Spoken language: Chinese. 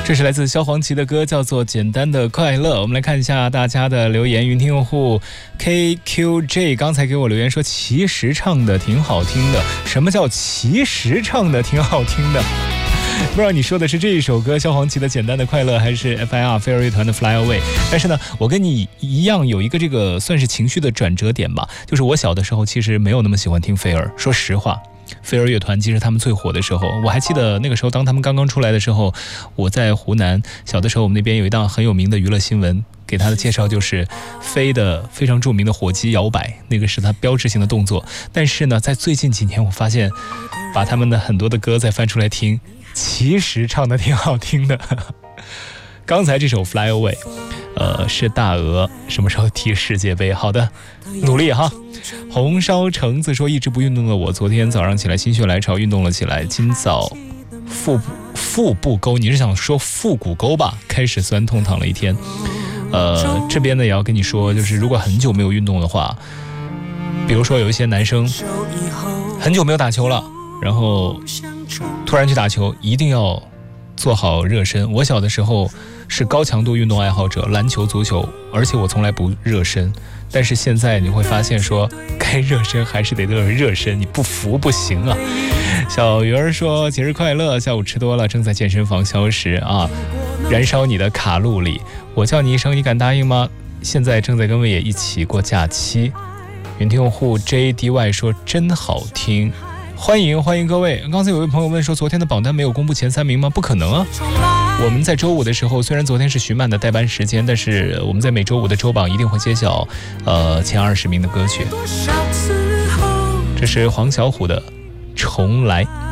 这是来自萧煌奇的歌，叫做《简单的快乐》。我们来看一下大家的留言。云听用户 KQJ 刚才给我留言说，其实唱的挺好听的。什么叫其实唱的挺好听的？不知道你说的是这一首歌萧煌奇的《简单的快乐》，还是 FIR 飞儿乐团的 Fly Away。 但是呢，我跟你一样有一个这个算是情绪的转折点吧，就是我小的时候其实没有那么喜欢听飞儿，说实话。飞儿乐团其实他们最火的时候，我还记得那个时候当他们刚刚出来的时候，我在湖南，小的时候我们那边有一档很有名的娱乐新闻，给他的介绍就是飞的非常著名的火鸡摇摆，那个是他标志性的动作。但是呢，在最近几年我发现把他们的很多的歌再翻出来听，其实唱的挺好听的。刚才这首 Fly Away 是大鹅什么时候踢世界杯？好的，努力哈。红烧橙子说，一直不运动的我昨天早上起来心血来潮运动了起来，今早腹部沟，你是想说腹股沟吧，开始酸痛躺了一天。这边呢也要跟你说，就是如果很久没有运动的话，比如说有一些男生很久没有打球了，然后突然去打球，一定要做好热身。我小的时候是高强度运动爱好者，篮球、足球，而且我从来不热身。但是现在你会发现说，该热身还是得热身，你不服不行啊。小鱼儿说，节日快乐，下午吃多了，正在健身房消食啊，燃烧你的卡路里。我叫你一声，你敢答应吗？现在正在跟魏野一起过假期。云听用户 JDY 说，真好听。欢迎各位。刚才有位朋友问说，昨天的榜单没有公布前3名吗？不可能啊。我们在周五的时候，虽然昨天是徐曼的代班时间，但是我们在每周五的周榜一定会揭晓前20名的歌曲。这是黄小琥的《重来》。